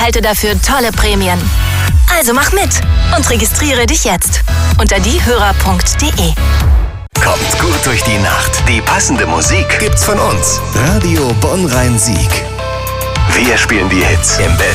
Halte dafür tolle Prämien. Also mach mit und registriere dich jetzt unter diehörer.de. Kommt gut durch die Nacht. Die passende Musik gibt's von uns. Radio Bonn-Rhein-Sieg. Wir spielen die Hits im